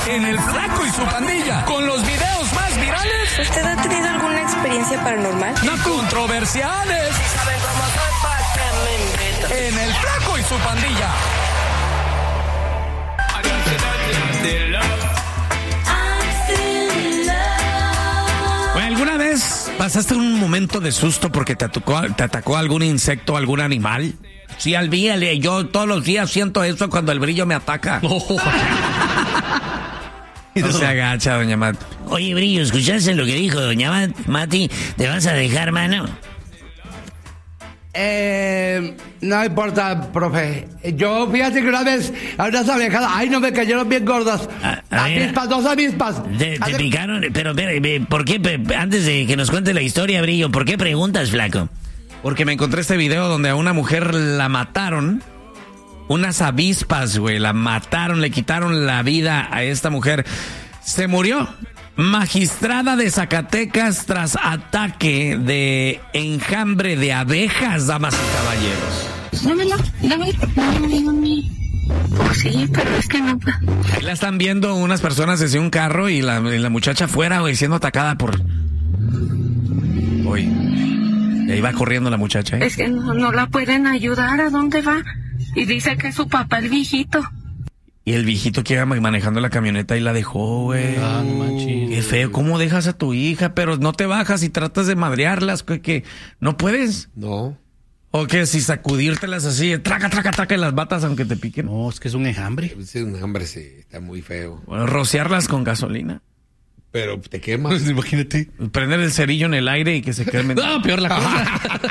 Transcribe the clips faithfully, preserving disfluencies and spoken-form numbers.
en El Flaco y su Pandilla, con los videos más virales. ¿Usted ha tenido alguna experiencia paranormal? No controversiales. ¿Saben cómo soy pa' que me inviten? En El Flaco y su Pandilla. ¿Alguna vez pasaste un momento de susto porque te atacó, te atacó algún insecto, algún animal? Sí, al día, yo todos los días siento eso cuando el brillo me ataca. No, no se agacha, doña Mati. Oye, Brillo, ¿escuchaste lo que dijo doña Mati? ¿Te vas a dejar, mano? Eh, no importa, profe. Yo, fíjate que una vez a unas abejas, ay, no me cayeron bien gordas. A, a avispas, ver, dos avispas. ¿Te, te picaron? Pero, pero, ¿por qué? Antes de que nos cuente la historia, Brillo, ¿por qué preguntas, flaco? Porque me encontré este video donde a una mujer la mataron. Unas avispas, güey, la mataron, le quitaron la vida a esta mujer. Se murió. Magistrada de Zacatecas tras ataque de enjambre de abejas, damas y caballeros. Dámela, dámela, dámela, dámela. Pues sí, pero es que no. Ahí la están viendo unas personas desde un carro y la, y la muchacha afuera, güey, siendo atacada por... Uy, y ahí va corriendo la muchacha, ¿eh? Es que no, no la pueden ayudar, ¿a dónde va? Y dice que es su papá el viejito. Y el viejito que iba manejando la camioneta y la dejó, güey. Ah, no manches. Qué feo, ¿cómo dejas a tu hija? Pero no te bajas y tratas de madrearlas, que, que no puedes. No. O que si sacudírtelas así, traca, traca, traca y las batas aunque te piquen. No, es que es un enjambre. Es un enjambre, sí, está muy feo. Bueno, rociarlas con gasolina. Pero te quemas. Imagínate. Prender el cerillo en el aire y que se quemen. No, peor la cosa.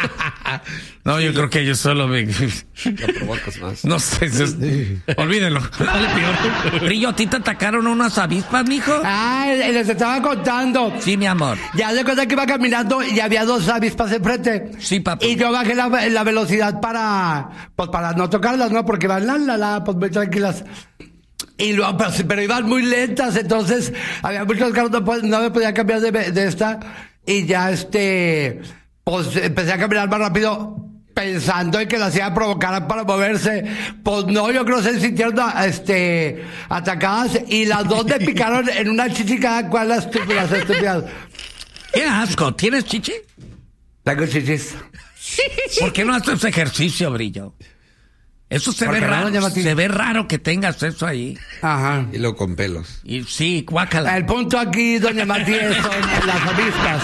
No, yo creo que yo solo me... Lo provocas más. No sé, es... olvídenlo. Dale peor. Brillo, ¿a ti te atacaron unas avispas, mijo? Ay, les estaba contando. Sí, mi amor. Ya de cuenta que iba caminando y había dos avispas enfrente. Sí, papi. Y yo bajé la, la velocidad para, pues para no tocarlas, ¿no? Porque van la, la, la, pues muy tranquilas. Y luego, pero, pero iban muy lentas, entonces había muchos carros, no, no me podía cambiar de, de esta. Y ya este, pues empecé a caminar más rápido pensando en que las iba a provocar para moverse. Pues no, yo creo que se sintieron este, atacadas y las dos me picaron en una chichi cada cual, las estúpidas, estúpidas. ¡Qué asco! ¿Tienes chichi? Tengo chichis. ¿Por qué no haces ejercicio, Brillo? Eso se ve raro, no, se ve raro que tengas eso ahí. Ajá. Y lo con pelos. Y sí, guácala. El punto aquí, doña Matías, son las avispas.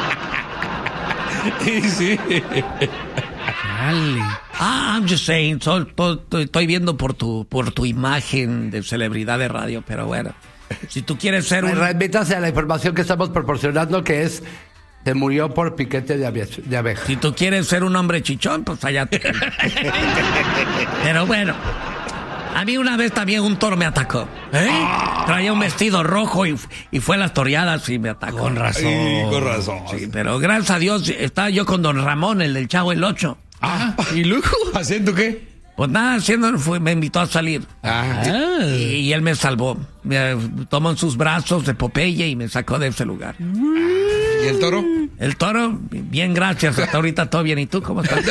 Sí. Dale. Ah, I'm just saying, so, to, to, estoy viendo por tu, por tu imagen de celebridad de radio, pero bueno. Si tú quieres ser un... Remítase a la información que estamos proporcionando, que es... Se murió por piquete de, abe de abeja. Si tú quieres ser un hombre chichón, pues allá te... Pero bueno, a mí una vez también un toro me atacó. ¿Eh? Traía un vestido rojo y, y fue a las toreadas y me atacó. Con razón. Sí, con razón. Sí, pero gracias a Dios estaba yo con don Ramón, el del Chavo el Ocho. Ah, ¿y luego? ¿Haciendo qué? Pues nada, haciendo, fue, me invitó a salir. Ah. Y, y él me salvó. Me tomó en sus brazos de Popeye y me sacó de ese lugar. ¿Y el toro? El toro, bien, gracias. Hasta ahorita todo bien. ¿Y tú cómo estás?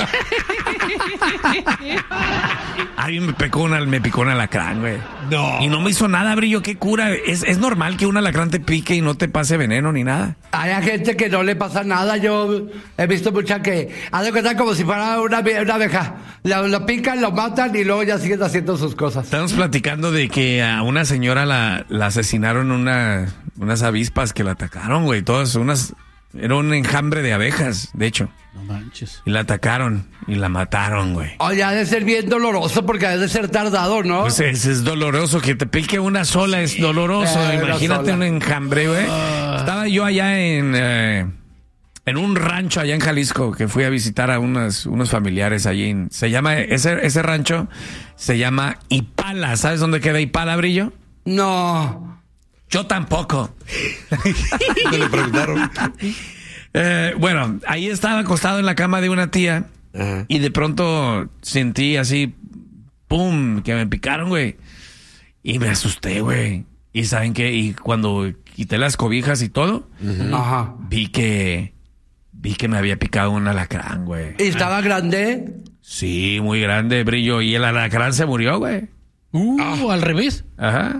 A mí me picó una, me picó un alacrán, güey. No. Y no me hizo nada, Brillo. ¿Qué cura? ¿Es, es normal que un alacrán te pique y no te pase veneno ni nada? Hay gente que no le pasa nada. Yo he visto mucha que hace cuenta como si fuera una, una abeja. Lo, lo pican, lo matan y luego ya siguen haciendo sus cosas. Estamos platicando de que a una señora la, la asesinaron una, unas avispas que la atacaron, güey. Todas unas... Era un enjambre de abejas, de hecho. No manches. Y la atacaron y la mataron, güey. Oye, ha de ser bien doloroso porque ha de ser tardado, ¿no? Pues es, es doloroso, que te pique una sola es doloroso. Eh, Imagínate un enjambre, güey. Ah. Estaba yo allá en eh, en un rancho allá en Jalisco que fui a visitar a unos, unos familiares allí. En, se llama, ese, ese rancho se llama Ipala. ¿Sabes dónde queda Ipala, Brillo? No. Yo tampoco. ¿No le preguntaron? Eh, bueno, ahí estaba acostado en la cama de una tía. Ajá. Y de pronto sentí así, pum, que me picaron, güey. Y me asusté, güey. Y ¿saben qué? Y cuando quité las cobijas y todo, Uh-huh. Ajá. vi que vi que me había picado un alacrán, güey. ¿Y estaba grande? Sí, muy grande, Brillo. Y el alacrán se murió, güey. Uh, al revés. Ajá.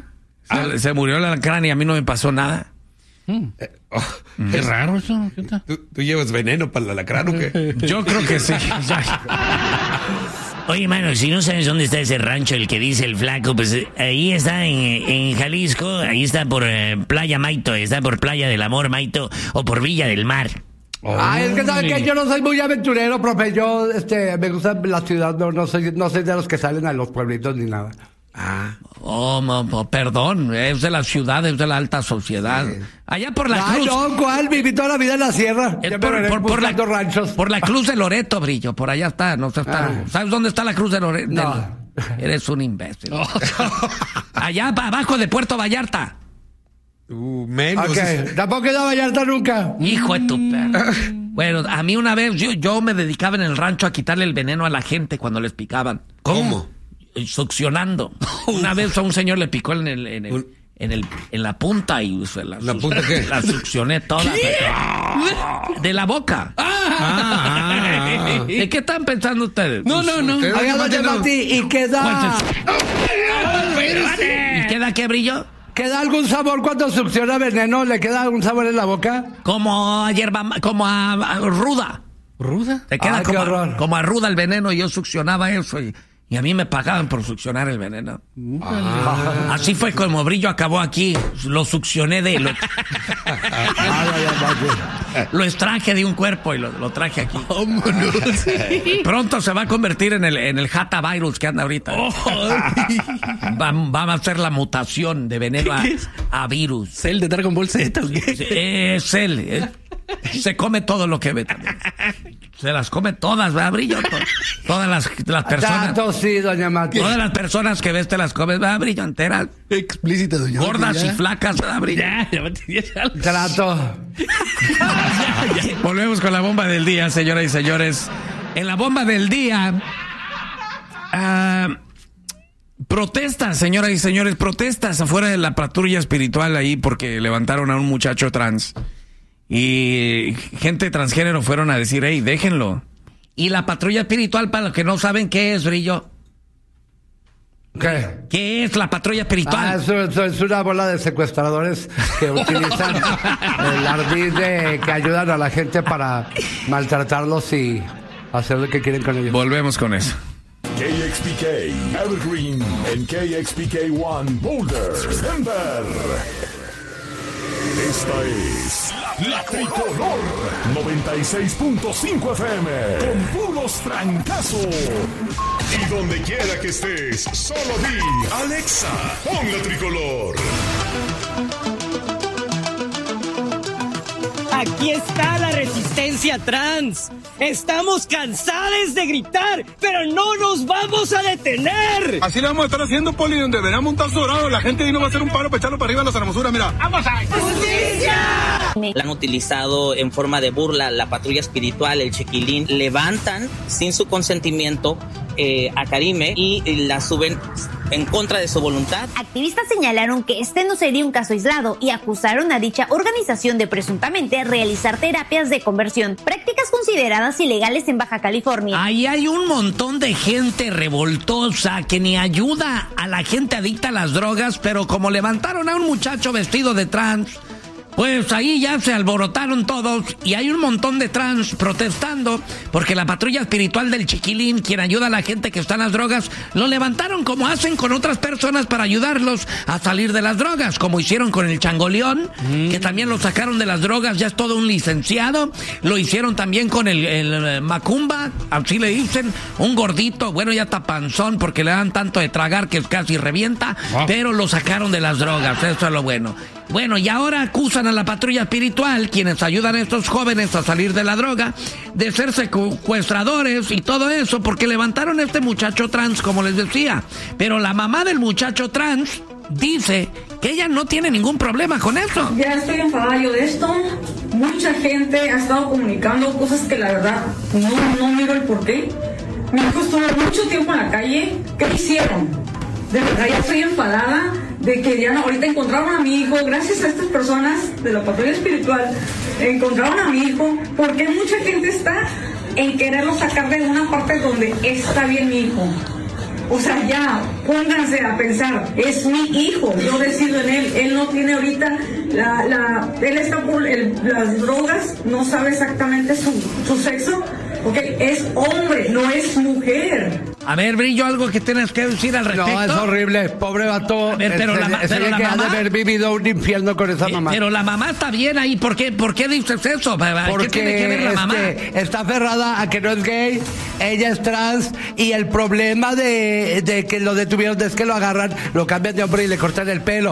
Se, se murió el alacrán y a mí no me pasó nada. Eh, oh, Qué raro eso. ¿Qué tal? ¿Tú, tú llevas veneno para el alacrán o qué? Yo creo que sí. Ya. Oye, mano, si no sabes dónde está ese rancho, el que dice el flaco, pues eh, ahí está en, en Jalisco, ahí está por eh, Playa Maito, está por Playa del Amor Maito o por Villa del Mar. Ay, es que sabe que yo no soy muy aventurero, profe. Yo, este, me gusta la ciudad, no, no soy, no soy de los que salen a los pueblitos ni nada. Ah. Oh, mo, mo, perdón, es de la ciudad, es de la alta sociedad. Sí. Allá por la Ay, cruz. no, ¿cuál? Viví toda la vida en la sierra. Es por, por, por, la, ranchos. por la Cruz de Loreto, Brillo, por allá está, no sé, está. Ah. ¿Sabes dónde está la Cruz de Loreto? No. Eres un imbécil. Oh. Allá abajo de Puerto Vallarta. Uh, menos. Okay. Tampoco he ido a Vallarta nunca. Hijo de tu perro. Bueno, a mí una vez, yo, yo me dedicaba en el rancho a quitarle el veneno a la gente cuando les picaban. ¿Cómo? Succionando. Una vez a un señor le picó en el, en el, en el, en la punta y se la, ¿La punta qué? La succioné toda. ¿Qué? De la boca. Ah, ah, ¿de qué están pensando ustedes? No, no, no. Hágalo, Mati, y queda. ¿Y queda qué, Brillo? ¿Queda algún sabor cuando succiona veneno? ¿Le queda algún sabor en la boca? Como a hierba, como a, a ruda. ¿Ruda? Te queda Ay, como, qué horror. A, como a ruda el veneno y yo succionaba eso y, y a mí me pagaban por succionar el veneno. Ah. Así fue como Brillo acabó aquí. Lo succioné de... Lo, lo extraje de un cuerpo y lo, lo traje aquí. Pronto se va a convertir en el, en el Hata virus que anda ahorita. Oh. Va, va a hacer la mutación de veneno a, a virus. ¿Cell de Dragon Ball Z o qué? Es él. Es, se come todo lo que ve también. Se las come todas, ¿verdad, Brillo? Todas las, las personas. Tanto sí, doña Mati. Todas las personas que ves te las comes, ¿verdad, Brillo? Enteras. Explícita, doña Mati. Gordas y flacas, ¿verdad, Brillo? Ya, ya, ya, ya. Trato. Volvemos con la bomba del día, señoras y señores. En la bomba del día... Uh, protestas, señoras y señores, protestas afuera de la patrulla espiritual ahí porque levantaron a un muchacho trans. Y gente transgénero fueron a decir, hey, déjenlo. Y la patrulla espiritual, para los que no saben qué es, Brillo. ¿Qué? ¿Qué es la patrulla espiritual? Ah, eso, eso es una bola de secuestradores que utilizan el ardid de que ayudan a la gente para maltratarlos y hacer lo que quieren con ellos. Volvemos con eso. K X P K, Evergreen, en K X P K uno, Boulder, Denver. Esta es La Tricolor noventa y seis punto cinco F M, con puros francazos. Y donde quiera que estés, solo di, Alexa, pon La Tricolor. Aquí está la resistencia trans. Estamos cansados de gritar, pero no nos vamos a detener. Así le vamos a estar haciendo, Poli, donde verán montar sobrado. La gente ahí no va a hacer un paro para echarlo para arriba a las hermosuras, mira. ¡Vamos a ¡justicia! La han utilizado en forma de burla, la patrulla espiritual, el Chequilín. Levantan sin su consentimiento eh, a Karime y la suben en contra de su voluntad. Activistas señalaron que este no sería un caso aislado y acusaron a dicha organización de presuntamente realizar terapias de conversión, prácticas consideradas ilegales en Baja California. Ahí hay un montón de gente revoltosa que ni ayuda a la gente adicta a las drogas, pero como levantaron a un muchacho vestido de trans, pues ahí ya se alborotaron todos y hay un montón de trans protestando porque la patrulla espiritual del Chiquilín, quien ayuda a la gente que está en las drogas, lo levantaron como hacen con otras personas para ayudarlos a salir de las drogas, como hicieron con el Changoleón, mm. que también lo sacaron de las drogas, ya es todo un licenciado. Lo hicieron también con el, el Macumba, así le dicen, un gordito, bueno, ya está panzón porque le dan tanto de tragar que casi revienta, oh. pero lo sacaron de las drogas, eso es lo bueno. Bueno, y ahora acusan a la patrulla espiritual, quienes ayudan a estos jóvenes a salir de la droga, de ser secuestradores y todo eso, porque levantaron a este muchacho trans, como les decía. Pero la mamá del muchacho trans dice que ella no tiene ningún problema con eso. Ya estoy enfadada yo de esto. Mucha gente ha estado comunicando cosas que la verdad no, no miro el porqué. Mi hijo estuvo mucho tiempo en la calle. ¿Qué hicieron? De verdad ya estoy enfadada de que ya no, ahorita encontraron a mi hijo, gracias a estas personas de la patrulla espiritual, encontraron a mi hijo, porque mucha gente está en quererlo sacar de una parte donde está bien mi hijo. O sea, ya, pónganse a pensar, es mi hijo, yo decido en él, él no tiene ahorita, la, la, él está por el, las drogas, no sabe exactamente su, su sexo, ok, es hombre, no es mujer. A ver, Brillo, algo que tienes que decir al respecto. No, es horrible, pobre vato. A ver, pero se, la, se pero ve la que mamá... ha de haber vivido un infierno con esa eh, mamá. Pero la mamá está bien ahí, ¿por qué, por qué dices eso? Porque ¿Qué tiene que ver la este, mamá? está aferrada a que no es gay, ella es trans, y el problema de, de que lo detuvieron es que lo agarran, lo cambian de hombre y le cortan el pelo.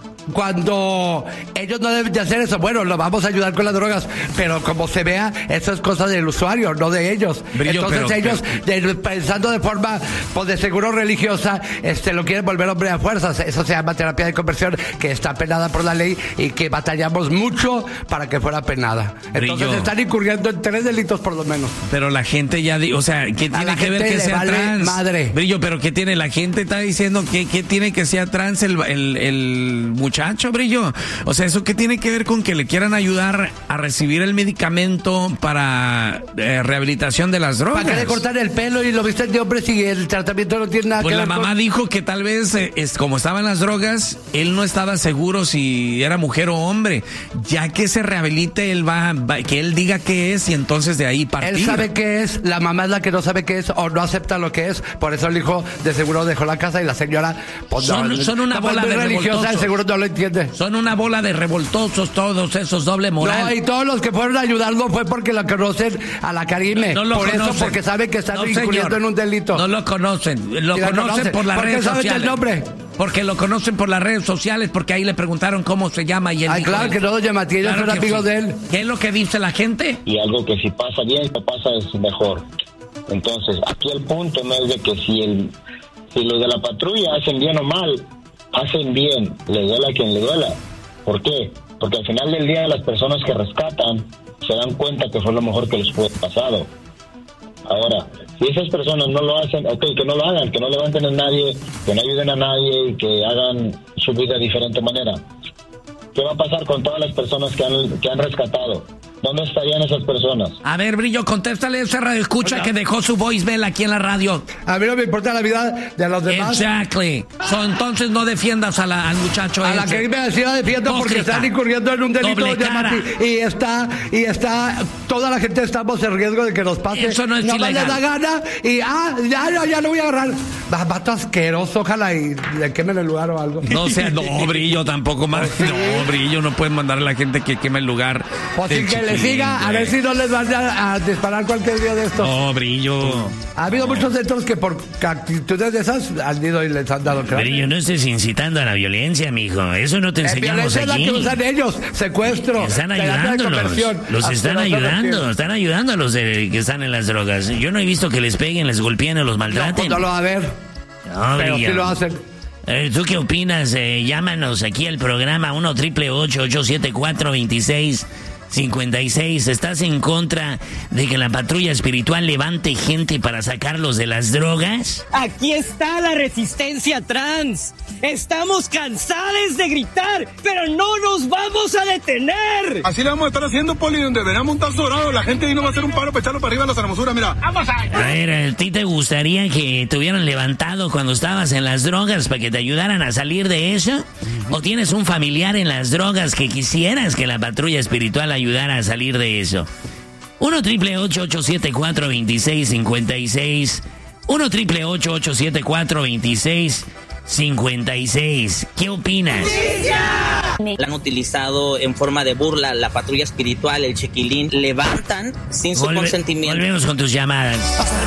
Cuando ellos no deben de hacer eso, bueno, lo vamos a ayudar con las drogas, pero como se vea, eso es cosa del usuario, no de ellos. Brillo, Entonces pero, ellos, pero... De, pensando de forma, pues de seguro religiosa, este, lo quieren volver hombre a fuerzas. Eso se llama terapia de conversión, que está penada por la ley y que batallamos mucho para que fuera penada. Entonces Brillo. están incurriendo en tres delitos por lo menos. Pero la gente ya, di, o sea, ¿qué A tiene la que ver gente que le sea vale trans? madre. Brillo, pero ¿qué tiene? La gente está diciendo que, que tiene que sea trans el, el, el muchacho, Brillo. O sea, ¿eso qué tiene que ver con que le quieran ayudar a recibir el medicamento para eh, rehabilitación de las drogas? ¿Para qué le cortan el pelo y lo visten de hombre si el tratamiento no tiene nada Pues que la ver mamá con... dijo que tal vez, eh, es, como estaban las drogas, él no estaba seguro si era mujer o hombre. Ya que se rehabilite, él va, va que él diga qué es y entonces de ahí partir. Él sabe qué es, la mamá es la que no sabe qué es o no acepta lo que es, por eso el hijo de seguro dejó la casa y la señora... Pues, son, no, son una como es bola muy de religiosa, revoltosos. de seguro no lo entiende. Son una bola de revoltosos todos esos, doble moral. No, y todos los que fueron a ayudarlo fue porque la conocen a la Karime. No, no lo por conocen. eso, porque saben que están No, incurriendo señor. en un delito. No lo conocen, lo ¿Y la conocen conocen? por las ¿Por qué redes saben sociales. el nombre? Porque lo conocen por las redes sociales, porque ahí le preguntaron cómo se llama y él Ay, dijo, claro que no, doña Matías, ellos claro son que amigos sí. de él. ¿Qué es lo que dice la gente? Y algo que si pasa bien, si pasa es mejor. Entonces, aquí el punto no es de que si el si los de la patrulla hacen bien o mal, hacen bien, le duela a quien le duela. ¿Por qué? Porque al final del día las personas que rescatan se dan cuenta que fue lo mejor que les fue pasado. Ahora, si esas personas no lo hacen, ok, que no lo hagan, que no levanten a nadie, que no ayuden a nadie y que hagan su vida de diferente manera. ¿Qué va a pasar con todas las personas que han, que han rescatado? ¿Dónde estarían esas personas? A ver, Brillo, contéstale a ese radio escucha que dejó su voicemail aquí en la radio. A mí no me importa la vida de los demás. Exactly. So, entonces no defiendas a la, al muchacho A ese. la que me decía defiendo porque Hipócrita. están incurriendo en un delito, Doble doña cara. Mati, y está, y está, toda la gente estamos en riesgo de que nos pase. Eso no es Nada más ilegal. le da gana y ah, ya, ya, ya lo voy a agarrar. Va- Vato asqueroso, ojalá y le quemen el lugar o algo. No sea, no, Brillo, tampoco más. No, Brillo, no pueden mandar a la gente que queme el lugar. Pues sí, del que le Chiquilín, siga, a güey. ver si no les van a, a disparar cualquier día de estos. No, Brillo. Ha habido muchos centros que por actitudes de esas han ido y les han dado cráneo. Brillo, no estés incitando a la violencia, mijo. Eso no te Eh, enseñamos violencia es la aquí. que usan ellos, secuestro. Están terapia de ayudándolos. conversión, Los están asqueroso ayudando. retiro. Están ayudando a los de- que están en las drogas. Yo no he visto que les peguen, les golpeen o los No, maltraten. pues no lo va a ver. No, Pero Brillo. sí lo hacen. Eh, ¿Tú qué opinas? Eh, llámanos aquí al programa uno triple ocho ocho siete cuatro veintiséis cincuenta y seis. ¿Estás en contra de que la patrulla espiritual levante gente para sacarlos de las drogas? Aquí está la resistencia trans. Estamos cansados de gritar, pero no nos vamos a detener. Así le vamos a estar haciendo, Poli, donde verán montar sobrado. La gente ahí no va a hacer un paro para echarlo para arriba a las hermosuras, mira. ¡Vamos a! A ver, ¿a ti te gustaría que te hubieran levantado cuando estabas en las drogas para que te ayudaran a salir de eso? ¿O tienes un familiar en las drogas que quisieras que la patrulla espiritual ayudara a salir de eso? uno triple ocho ocho siete cuatro veintiséis cincuenta y seis. uno triple ocho ocho siete cuatro veintiséis cincuenta y seis. ¿Qué opinas? La han utilizado en forma de burla, la patrulla espiritual, el chiquilín, levantan sin su Volve- consentimiento. Volvemos con tus llamadas.